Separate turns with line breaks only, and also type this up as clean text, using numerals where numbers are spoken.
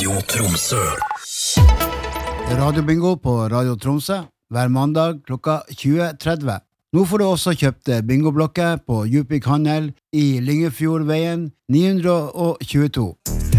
Radio Tromsø.
Radio Bingo på Radio Tromsø hver mandag klokka 20:30. Nå får du også kjøpt bingoblokker på Djupvik Handel i Lyngefjordveien 922.